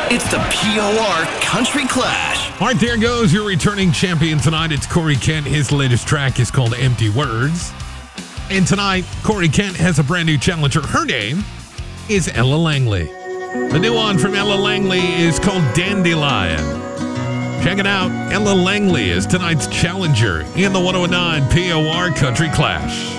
It's the POR Country Clash. All right, there goes your returning champion tonight. It's Corey Kent. His latest track is called Empty Words. And tonight, Corey Kent has a brand new challenger. Her name is Ella Langley. The new one from Ella Langley is called Dandelion. Check it out. Ella Langley is tonight's challenger in the 109 POR Country Clash.